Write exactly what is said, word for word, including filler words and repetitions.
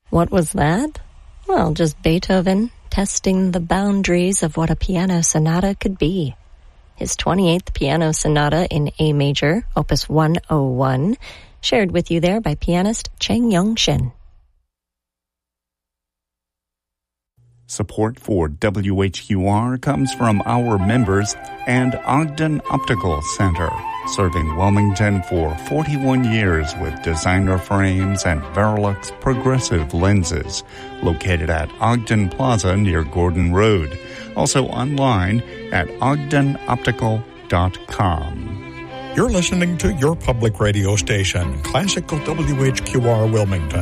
What was that? Well, just Beethoven testing the boundaries of what a piano sonata could be. His twenty-eighth Piano Sonata in A major, opus one oh one, shared with you there by pianist Cheng Young-shin. Support for W H Q R comes from our members and Ogden Optical Center, serving Wilmington for forty-one years with designer frames and Verilux progressive lenses, located at Ogden Plaza near Gordon Road. Also online at ogden optical dot com. You're listening to your public radio station, Classical W H Q R Wilmington.